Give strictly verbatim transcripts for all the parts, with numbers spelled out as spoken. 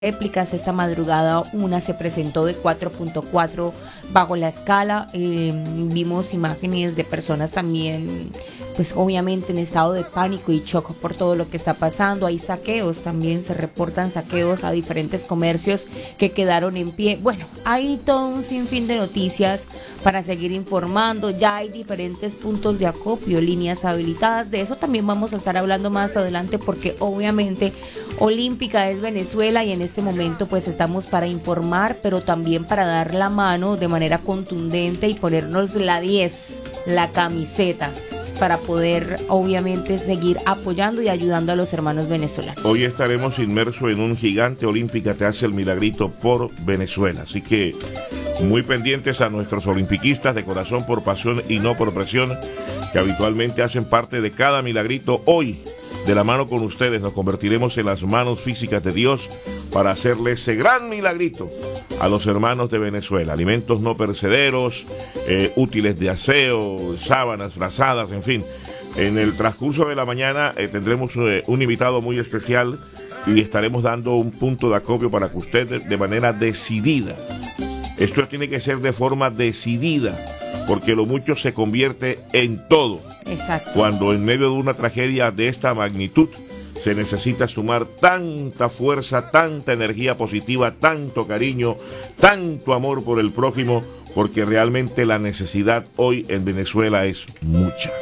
réplicas. Esta madrugada una se presentó de cuatro punto cuatro bajo la escala. Eh, vimos imágenes de personas también, pues obviamente en estado de pánico y shock por todo lo que está pasando. Hay saqueos, también se reportan saqueos a diferentes comercios que quedaron en pie. Bueno, hay todo un sinfín de noticias para seguir informando. Ya hay diferentes puntos de acopio, líneas habilitadas. De eso también vamos a estar hablando más adelante, porque obviamente Olímpica es Venezuela y en este momento pues estamos para informar, pero también para dar la mano de manera contundente y ponernos la diez, la camiseta, para poder obviamente seguir apoyando y ayudando a los hermanos venezolanos. Hoy estaremos inmersos en un gigante. Olímpica te hace el milagrito por Venezuela, así que muy pendientes a nuestros olimpiquistas de corazón, por pasión y no por presión, que habitualmente hacen parte de cada milagrito. Hoy, de la mano con ustedes, nos convertiremos en las manos físicas de Dios para hacerle ese gran milagrito a los hermanos de Venezuela. Alimentos no perecederos, eh, útiles de aseo, sábanas, frazadas, en fin. En el transcurso de la mañana eh, tendremos eh, un invitado muy especial y estaremos dando un punto de acopio para que usted de, de manera decidida, esto tiene que ser de forma decidida, porque lo mucho se convierte en todo. Exacto. Cuando en medio de una tragedia de esta magnitud se necesita sumar tanta fuerza, tanta energía positiva, tanto cariño, tanto amor por el prójimo, porque realmente la necesidad hoy en Venezuela es mucha.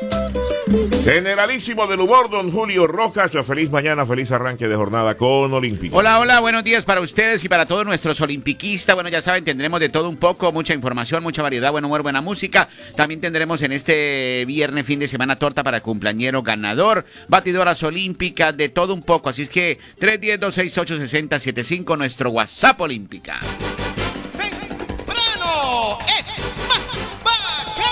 Generalísimo del humor, don Julio Rojas. Feliz mañana, feliz arranque de jornada con Olímpica. Hola, hola, buenos días para ustedes y para todos nuestros olimpiquistas. Bueno, ya saben, tendremos de todo un poco, mucha información, mucha variedad, buen humor, buena música. También tendremos en este viernes, fin de semana, torta para el cumpleañero ganador, batidoras olímpicas, de todo un poco. Así es que tres uno cero, dos seis ocho, seis cero siete cinco, nuestro WhatsApp Olímpica. ¡Temprano es más bacano!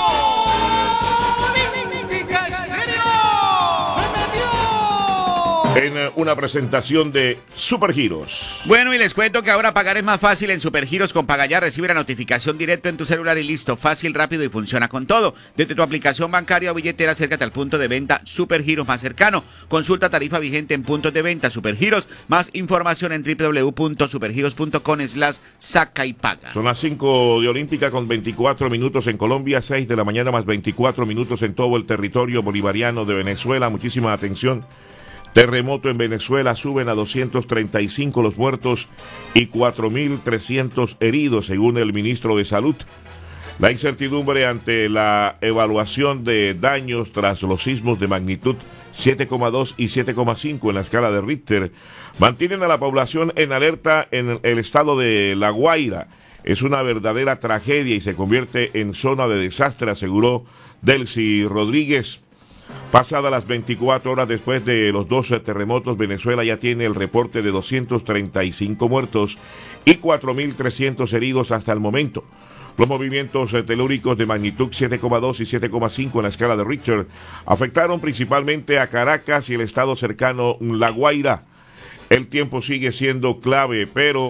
En una presentación de Supergiros. Bueno, y les cuento que ahora pagar es más fácil en Supergiros. Con Pagaya recibe la notificación directo en tu celular y listo, fácil, rápido y funciona con todo. Desde tu aplicación bancaria o billetera, acércate al punto de venta Supergiros más cercano. Consulta tarifa vigente en puntos de venta Supergiros. Más información en doble u doble u doble u punto supergiros punto com slash saca y paga. Son las cinco de Olímpica con veinticuatro minutos en Colombia, seis de la mañana más veinticuatro minutos en todo el territorio bolivariano de Venezuela. Muchísima atención. Terremoto en Venezuela, suben a doscientos treinta y cinco los muertos y cuatro mil trescientos heridos, según el ministro de Salud. La incertidumbre ante la evaluación de daños tras los sismos de magnitud siete coma dos y siete coma cinco en la escala de Richter mantienen a la población en alerta en el estado de La Guaira. Es una verdadera tragedia y se convierte en zona de desastre, aseguró Delcy Rodríguez. Pasadas las veinticuatro horas después de los doce terremotos, Venezuela ya tiene el reporte de doscientos treinta y cinco muertos y cuatro mil trescientos heridos hasta el momento. Los movimientos telúricos de magnitud siete coma dos y siete coma cinco en la escala de Richter afectaron principalmente a Caracas y el estado cercano La Guaira. El tiempo sigue siendo clave, pero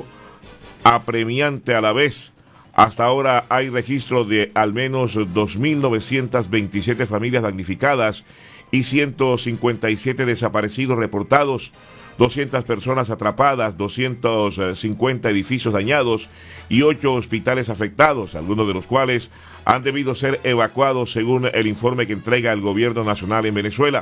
apremiante a la vez. Hasta ahora hay registro de al menos dos mil novecientas veintisiete familias damnificadas y ciento cincuenta y siete desaparecidos reportados, doscientas personas atrapadas, doscientos cincuenta edificios dañados y ocho hospitales afectados, algunos de los cuales han debido ser evacuados según el informe que entrega el gobierno nacional en Venezuela.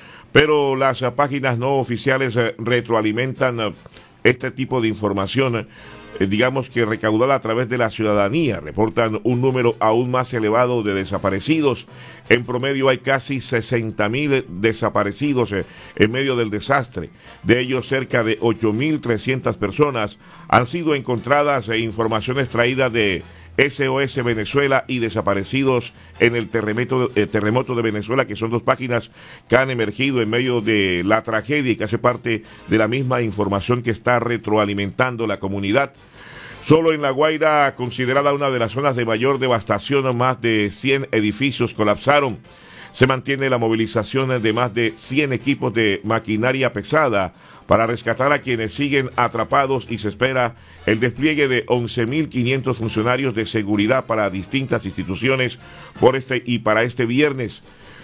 Pero las páginas no oficiales retroalimentan este tipo de información, digamos que recaudada a través de la ciudadanía. Reportan un número aún más elevado de desaparecidos. En promedio hay casi sesenta mil desaparecidos en medio del desastre. De ellos, cerca de ocho mil trescientas personas han sido encontradas e información extraída de S O S Venezuela y Desaparecidos en el terremoto, eh, terremoto de Venezuela, que son dos páginas que han emergido en medio de la tragedia y que hace parte de la misma información que está retroalimentando la comunidad. Solo en La Guaira, considerada una de las zonas de mayor devastación, más de cien edificios colapsaron. Se mantiene la movilización de más de cien equipos de maquinaria pesada para rescatar a quienes siguen atrapados y se espera el despliegue de once mil quinientos funcionarios de seguridad para distintas instituciones por este y para este viernes.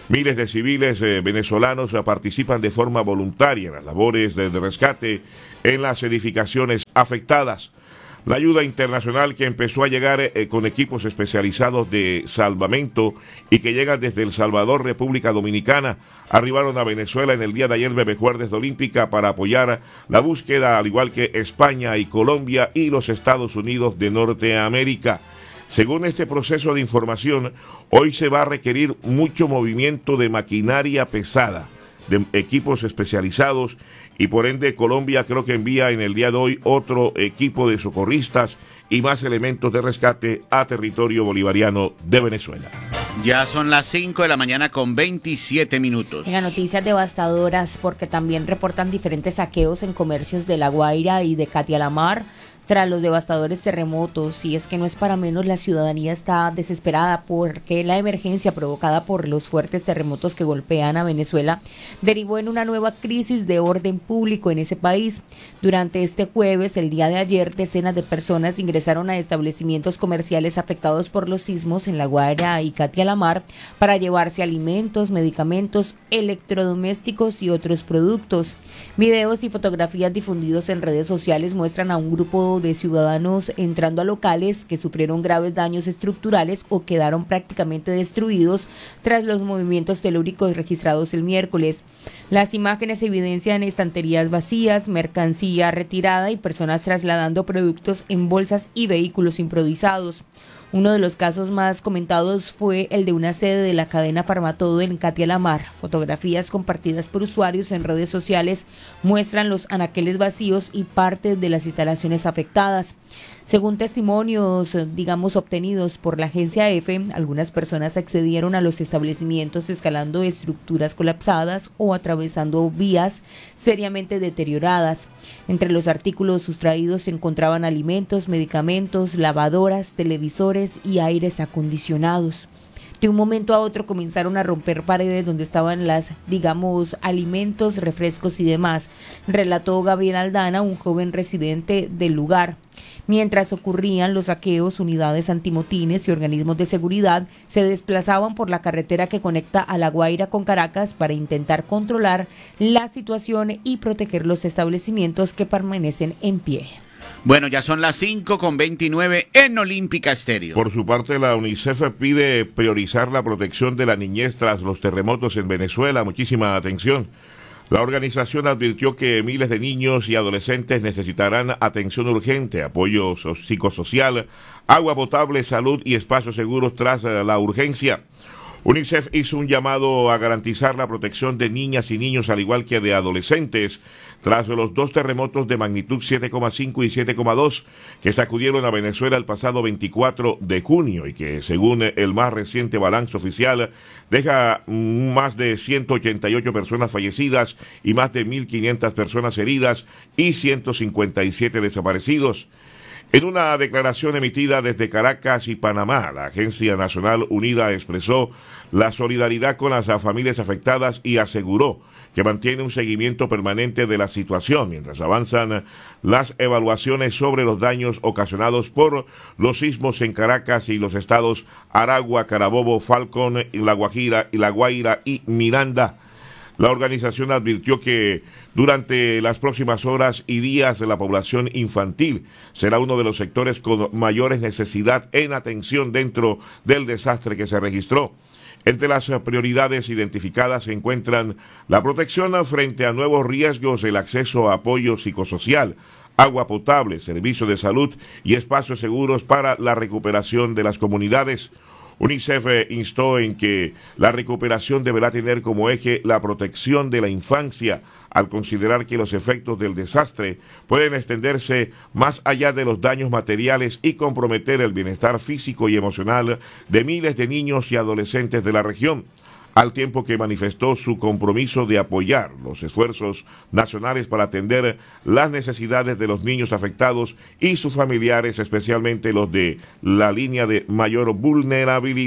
Miles de civiles eh, venezolanos eh, participan de forma voluntaria en las labores de, de rescate en las edificaciones afectadas. La ayuda internacional que empezó a llegar eh, con equipos especializados de salvamento y que llegan desde El Salvador, República Dominicana, arribaron a Venezuela en el día de ayer, Bebe Juárez de Olímpica, para apoyar la búsqueda, al igual que España y Colombia y los Estados Unidos de Norteamérica. Según este proceso de información, hoy se va a requerir mucho movimiento de maquinaria pesada, de equipos especializados, y por ende Colombia creo que envía en el día de hoy otro equipo de socorristas y más elementos de rescate a territorio bolivariano de Venezuela. Ya son las cinco de la mañana con veintisiete minutos. Venga, noticias devastadoras porque también reportan diferentes saqueos en comercios de La Guaira y de Catialamar tras los devastadores terremotos, y es que no es para menos, la ciudadanía está desesperada porque la emergencia provocada por los fuertes terremotos que golpean a Venezuela derivó en una nueva crisis de orden público en ese país. Durante este jueves, el día de ayer, decenas de personas ingresaron a establecimientos comerciales afectados por los sismos en La Guaira y Catialamar para llevarse alimentos, medicamentos, electrodomésticos y otros productos. Videos y fotografías difundidos en redes sociales muestran a un grupo de ciudadanos entrando a locales que sufrieron graves daños estructurales o quedaron prácticamente destruidos tras los movimientos telúricos registrados el miércoles. Las imágenes evidencian estanterías vacías, mercancía retirada y personas trasladando productos en bolsas y vehículos improvisados. Uno de los casos más comentados fue el de una sede de la cadena Farmatodo en Catialamar. Fotografías compartidas por usuarios en redes sociales muestran los anaqueles vacíos y parte de las instalaciones afectadas. Según testimonios, digamos, obtenidos por la agencia EFE, algunas personas accedieron a los establecimientos escalando estructuras colapsadas o atravesando vías seriamente deterioradas. Entre los artículos sustraídos se encontraban alimentos, medicamentos, lavadoras, televisores y aires acondicionados. De un momento a otro comenzaron a romper paredes donde estaban las, digamos, alimentos, refrescos y demás, relató Gabriel Aldana, un joven residente del lugar. Mientras ocurrían los saqueos, unidades antimotines y organismos de seguridad se desplazaban por la carretera que conecta a La Guaira con Caracas para intentar controlar la situación y proteger los establecimientos que permanecen en pie. Bueno, ya son las cinco con veintinueve en Olímpica Estéreo. Por su parte, la UNICEF pide priorizar la protección de la niñez tras los terremotos en Venezuela. Muchísima atención. La organización advirtió que miles de niños y adolescentes necesitarán atención urgente, apoyo psicosocial, agua potable, salud y espacios seguros tras la urgencia. UNICEF hizo un llamado a garantizar la protección de niñas y niños, al igual que de adolescentes, tras los dos terremotos de magnitud siete coma cinco y siete coma dos que sacudieron a Venezuela el pasado veinticuatro de junio y que, según el más reciente balance oficial, deja más de ciento ochenta y ocho personas fallecidas y más de mil quinientas personas heridas y ciento cincuenta y siete desaparecidos. En una declaración emitida desde Caracas y Panamá, la Agencia Nacional Unida expresó la solidaridad con las familias afectadas y aseguró que mantiene un seguimiento permanente de la situación mientras avanzan las evaluaciones sobre los daños ocasionados por los sismos en Caracas y los estados Aragua, Carabobo, Falcón, La Guajira, La Guaira y Miranda. La organización advirtió que durante las próximas horas y días la población infantil será uno de los sectores con mayores necesidad en atención dentro del desastre que se registró. Entre las prioridades identificadas se encuentran la protección frente a nuevos riesgos, el acceso a apoyo psicosocial, agua potable, servicios de salud y espacios seguros para la recuperación de las comunidades. UNICEF instó en que la recuperación deberá tener como eje la protección de la infancia, al considerar que los efectos del desastre pueden extenderse más allá de los daños materiales y comprometer el bienestar físico y emocional de miles de niños y adolescentes de la región, al tiempo que manifestó su compromiso de apoyar los esfuerzos nacionales para atender las necesidades de los niños afectados y sus familiares, especialmente los de la línea de mayor vulnerabilidad.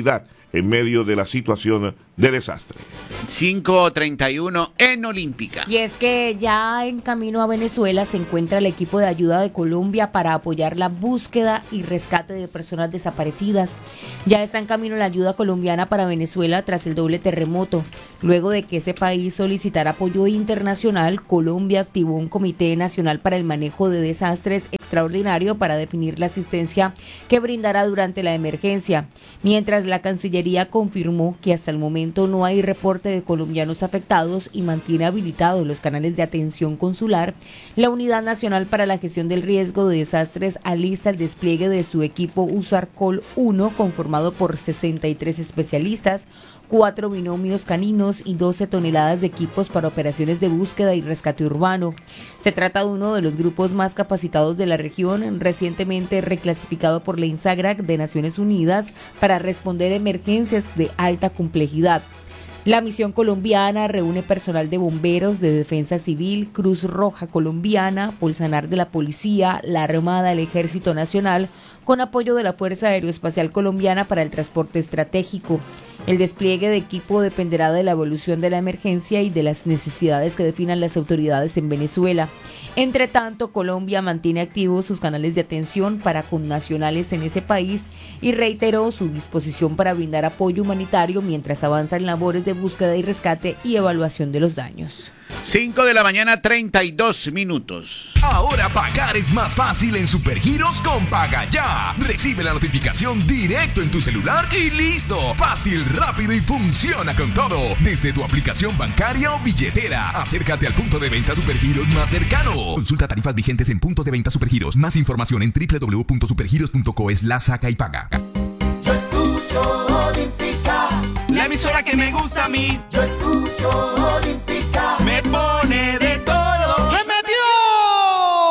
en medio de la situación de desastre. cinco treinta y uno en Olímpica. Y es que ya en camino a Venezuela se encuentra el equipo de ayuda de Colombia para apoyar la búsqueda y rescate de personas desaparecidas. Ya está en camino la ayuda colombiana para Venezuela tras el doble terremoto. Luego de que ese país solicitara apoyo internacional, Colombia activó un Comité Nacional para el Manejo de Desastres extraordinario para definir la asistencia que brindará durante la emergencia, mientras la Cancillería confirmó que hasta el momento no hay reporte de colombianos afectados y mantiene habilitados los canales de atención consular. La Unidad Nacional para la Gestión del Riesgo de Desastres alista el despliegue de su equipo USARCOL uno, conformado por sesenta y tres especialistas, cuatro binomios caninos y doce toneladas de equipos para operaciones de búsqueda y rescate urbano. Se trata de uno de los grupos más capacitados de la región, recientemente reclasificado por la INSAGRAC de Naciones Unidas para responder a emergencias de alta complejidad. La misión colombiana reúne personal de bomberos, de defensa civil, Cruz Roja Colombiana, Polsanar de la Policía, la Armada, el Ejército Nacional, con apoyo de la Fuerza Aeroespacial Colombiana para el transporte estratégico. El despliegue de equipo dependerá de la evolución de la emergencia y de las necesidades que definan las autoridades en Venezuela. Entre tanto, Colombia mantiene activos sus canales de atención para connacionales en ese país y reiteró su disposición para brindar apoyo humanitario mientras avanzan labores de búsqueda y rescate y evaluación de los daños. cinco de la mañana, treinta y dos minutos. Ahora pagar es más fácil en Supergiros con Paga Ya. Recibe la notificación directo en tu celular y listo. Fácil, rápido y funciona con todo. Desde tu aplicación bancaria o billetera. Acércate al punto de venta Supergiros más cercano. Consulta tarifas vigentes en puntos de venta Supergiros. Más información en doble u doble u doble u punto supergiros punto co slash saca y paga. Yo escucho Olímpica, La emisora que me gusta a mí yo escucho Olímpica, me pone